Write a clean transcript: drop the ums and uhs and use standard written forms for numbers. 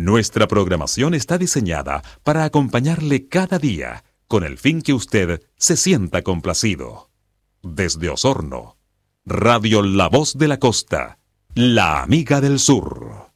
Nuestra programación está diseñada para acompañarle cada día con el fin que usted se sienta complacido. Desde Osorno, Radio La Voz de la Costa, la amiga del sur.